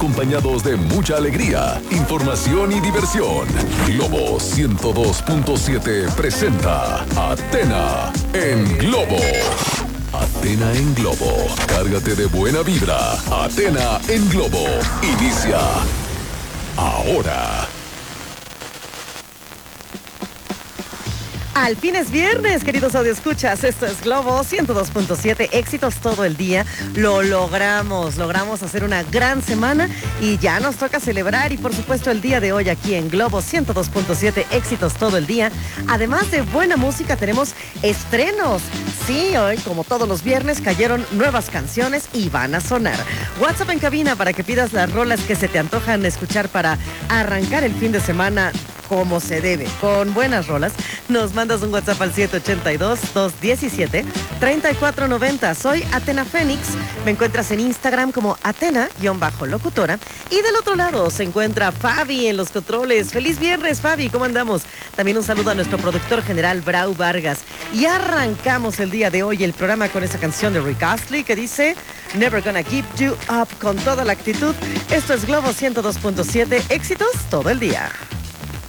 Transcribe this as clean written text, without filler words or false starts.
acompañados de mucha alegría, información y diversión. Globo 102.7 presenta Athena en Globo. Athena en Globo. Cárgate de buena vibra. Athena en Globo. Inicia ahora. Al fin es viernes, queridos audioescuchas. Esto es Globo 102.7, éxitos todo el día. Lo logramos hacer una gran semana y ya nos toca celebrar. Y por supuesto el día de hoy aquí en Globo 102.7, éxitos todo el día. Además de buena música, tenemos estrenos. Sí, hoy, como todos los viernes, cayeron nuevas canciones y van a sonar. WhatsApp en cabina para que pidas las rolas que se te antojan escuchar para arrancar el fin de semana como se debe, con buenas rolas. Nos mandas un WhatsApp al 782-217-3490. Soy Athena Fénix. Me encuentras en Instagram como Athena-locutora. Y del otro lado se encuentra Fabi en los controles. ¡Feliz viernes, Fabi! ¿Cómo andamos? También un saludo a nuestro productor general, Brau Vargas. Y arrancamos el día de hoy el programa con esa canción de Rick Astley que dice Never Gonna Give You Up, con toda la actitud. Esto es Globo 102.7, éxitos todo el día.